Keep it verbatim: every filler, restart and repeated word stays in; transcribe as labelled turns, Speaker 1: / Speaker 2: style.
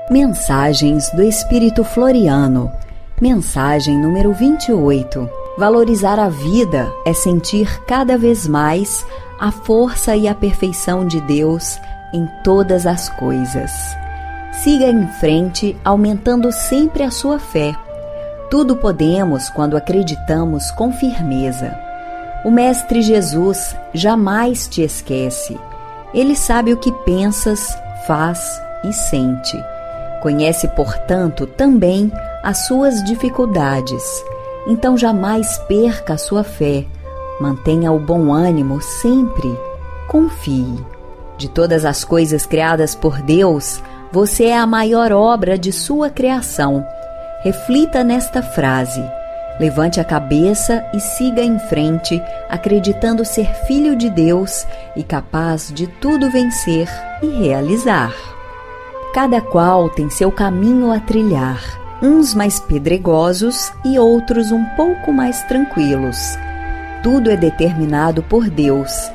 Speaker 1: Mensagens do Espírito Floriano. Mensagem número vinte e oito. Valorizar a vida é sentir cada vez mais a força e a perfeição de Deus em todas as coisas. Siga em frente, aumentando sempre a sua fé. Tudo podemos quando acreditamos com firmeza. O Mestre Jesus jamais te esquece. Ele sabe o que pensas, faz e sente. Conhece, portanto, também as suas dificuldades. Então jamais perca a sua fé. Mantenha o bom ânimo sempre. Confie. De todas as coisas criadas por Deus, você é a maior obra de sua criação. Reflita nesta frase. Levante a cabeça e siga em frente, acreditando ser filho de Deus e capaz de tudo vencer e realizar. Cada qual tem seu caminho a trilhar, uns mais pedregosos e outros um pouco mais tranquilos. Tudo é determinado por Deus